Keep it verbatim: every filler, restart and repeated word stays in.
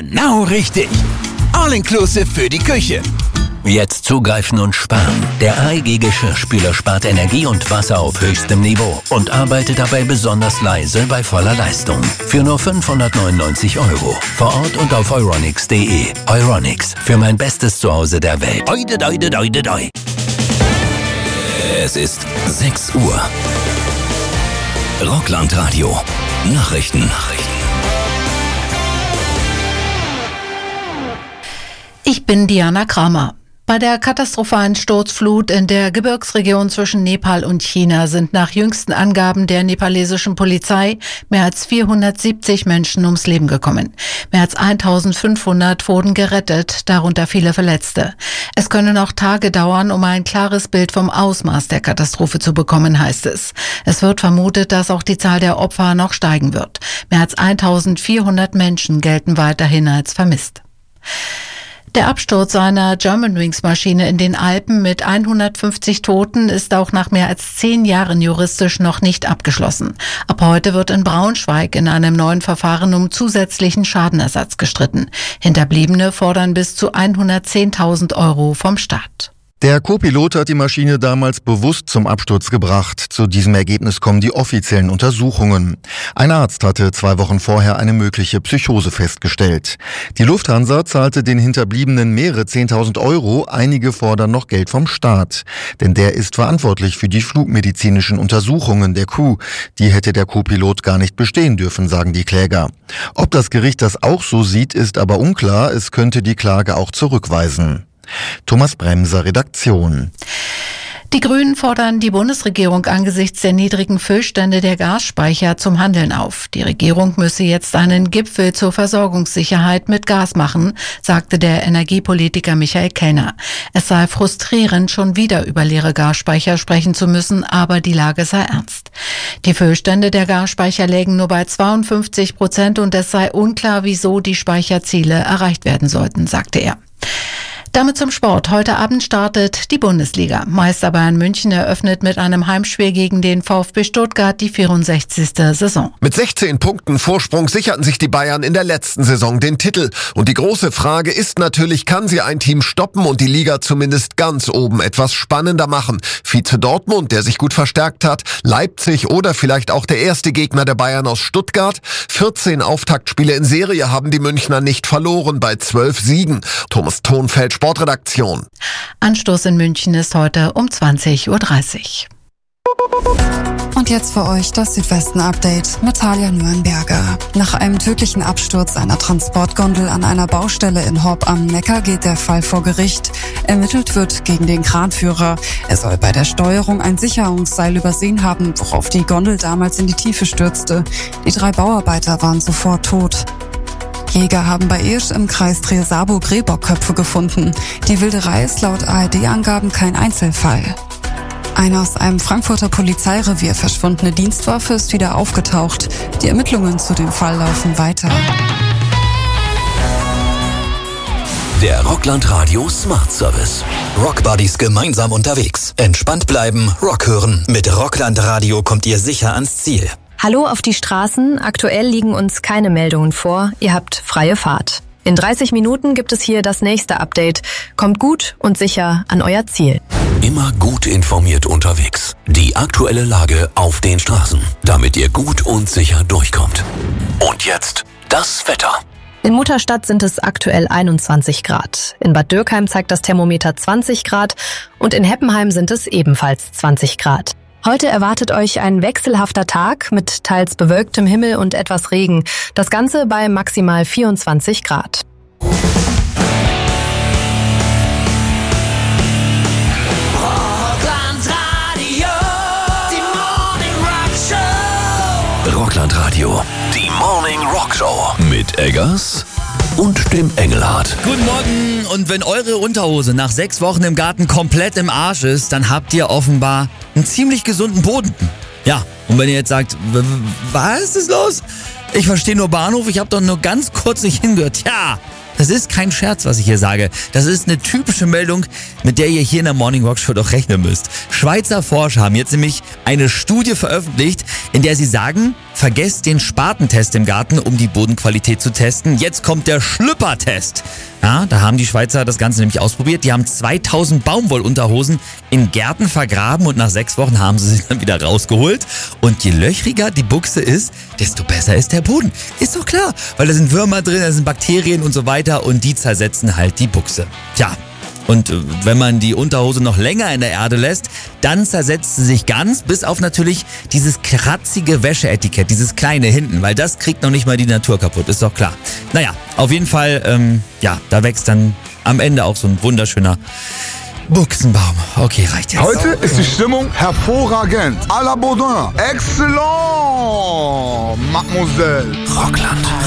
Genau richtig. All-inclusive für die Küche. Jetzt zugreifen und sparen. Der A E G Geschirrspüler spart Energie und Wasser auf höchstem Niveau und arbeitet dabei besonders leise bei voller Leistung. Für nur fünfhundertneunundneunzig Euro. Vor Ort und auf euronics punkt de. Euronics, für mein bestes Zuhause der Welt. Oide, oide, oide, oide. Es ist sechs Uhr. Rockland-Radio. Nachrichten. Nachrichten. Ich bin Diana Kramer. Bei der katastrophalen Sturzflut in der Gebirgsregion zwischen Nepal und China sind nach jüngsten Angaben der nepalesischen Polizei mehr als vierhundertsiebzig Menschen ums Leben gekommen. Mehr als eintausendfünfhundert wurden gerettet, darunter viele Verletzte. Es könne noch Tage dauern, um ein klares Bild vom Ausmaß der Katastrophe zu bekommen, heißt es. Es wird vermutet, dass auch die Zahl der Opfer noch steigen wird. Mehr als eintausendvierhundert Menschen gelten weiterhin als vermisst. Der Absturz einer Germanwings-Maschine in den Alpen mit hundertfünfzig Toten ist auch nach mehr als zehn Jahren juristisch noch nicht abgeschlossen. Ab heute wird in Braunschweig in einem neuen Verfahren um zusätzlichen Schadenersatz gestritten. Hinterbliebene fordern bis zu hundertzehntausend Euro vom Staat. Der Co-Pilot hat die Maschine damals bewusst zum Absturz gebracht. Zu diesem Ergebnis kommen die offiziellen Untersuchungen. Ein Arzt hatte zwei Wochen vorher eine mögliche Psychose festgestellt. Die Lufthansa zahlte den Hinterbliebenen mehrere zehntausend Euro. Einige fordern noch Geld vom Staat. Denn der ist verantwortlich für die flugmedizinischen Untersuchungen der Crew. Die hätte der Co-Pilot gar nicht bestehen dürfen, sagen die Kläger. Ob das Gericht das auch so sieht, ist aber unklar. Es könnte die Klage auch zurückweisen. Thomas Bremser, Redaktion. Die Grünen fordern die Bundesregierung angesichts der niedrigen Füllstände der Gasspeicher zum Handeln auf. Die Regierung müsse jetzt einen Gipfel zur Versorgungssicherheit mit Gas machen, sagte der Energiepolitiker Michael Kellner. Es sei frustrierend, schon wieder über leere Gasspeicher sprechen zu müssen, aber die Lage sei ernst. Die Füllstände der Gasspeicher lägen nur bei zweiundfünfzig Prozent und es sei unklar, wieso die Speicherziele erreicht werden sollten, sagte er. Damit zum Sport. Heute Abend startet die Bundesliga. Meister Bayern München eröffnet mit einem Heimspiel gegen den VfB Stuttgart die vierundsechzigste Saison. Mit sechzehn Punkten Vorsprung sicherten sich die Bayern in der letzten Saison den Titel. Und die große Frage ist natürlich, kann sie ein Team stoppen und die Liga zumindest ganz oben etwas spannender machen? Vize Dortmund, der sich gut verstärkt hat, Leipzig oder vielleicht auch der erste Gegner der Bayern aus Stuttgart. vierzehn Auftaktspiele in Serie haben die Münchner nicht verloren bei zwölf Siegen. Thomas Thonfeld, Sportredaktion. Anstoß in München ist heute um zwanzig Uhr dreißig. Und jetzt für euch das Südwesten-Update mit Talia Nürnberger. Nach einem tödlichen Absturz einer Transportgondel an einer Baustelle in Horb am Neckar geht der Fall vor Gericht. Ermittelt wird gegen den Kranführer. Er soll bei der Steuerung ein Sicherungsseil übersehen haben, worauf die Gondel damals in die Tiefe stürzte. Die drei Bauarbeiter waren sofort tot. Jäger haben bei Irsch im Kreis Trier-Saarburg Rehbockköpfe gefunden. Die Wilderei ist laut A R D-Angaben kein Einzelfall. Eine aus einem Frankfurter Polizeirevier verschwundene Dienstwaffe ist wieder aufgetaucht. Die Ermittlungen zu dem Fall laufen weiter. Der Rockland Radio Smart Service. Rockbuddies gemeinsam unterwegs. Entspannt bleiben, Rock hören. Mit Rockland Radio kommt ihr sicher ans Ziel. Hallo auf die Straßen. Aktuell liegen uns keine Meldungen vor. Ihr habt freie Fahrt. In dreißig Minuten gibt es hier das nächste Update. Kommt gut und sicher an euer Ziel. Immer gut informiert unterwegs. Die aktuelle Lage auf den Straßen, damit ihr gut und sicher durchkommt. Und jetzt das Wetter. In Mutterstadt sind es aktuell einundzwanzig Grad. In Bad Dürkheim zeigt das Thermometer zwanzig Grad und in Heppenheim sind es ebenfalls zwanzig Grad. Heute erwartet euch ein wechselhafter Tag mit teils bewölktem Himmel und etwas Regen. Das Ganze bei maximal vierundzwanzig Grad. Rockland Radio, die Morning Rock Show mit Eggers und dem Engelhardt. Guten Morgen, und wenn eure Unterhose nach sechs Wochen im Garten komplett im Arsch ist, dann habt ihr offenbar einen ziemlich gesunden Boden. Ja, und wenn ihr jetzt sagt, was ist los? Ich verstehe nur Bahnhof, ich habe doch nur ganz kurz nicht hingehört. Ja, das ist kein Scherz, was ich hier sage. Das ist eine typische Meldung, mit der ihr hier in der Morning Rock Show doch rechnen müsst. Schweizer Forscher haben jetzt nämlich eine Studie veröffentlicht, in der sie sagen, vergesst den Spatentest im Garten, um die Bodenqualität zu testen. Jetzt kommt der Schlüppertest. Ja, da haben die Schweizer das Ganze nämlich ausprobiert. Die haben zweitausend Baumwollunterhosen in Gärten vergraben und nach sechs Wochen haben sie sie dann wieder rausgeholt. Und je löchriger die Buchse ist, desto besser ist der Boden. Ist doch klar, weil da sind Würmer drin, da sind Bakterien und so weiter und die zersetzen halt die Buchse. Tja. Und wenn man die Unterhose noch länger in der Erde lässt, dann zersetzt sie sich ganz, bis auf natürlich dieses kratzige Wäscheetikett, dieses kleine hinten, weil das kriegt noch nicht mal die Natur kaputt, ist doch klar. Naja, auf jeden Fall, ähm, ja, da wächst dann am Ende auch so ein wunderschöner Buchsenbaum. Okay, reicht jetzt. Heute ist die Stimmung hervorragend. À la Baudin. Excellent, Mademoiselle. Rockland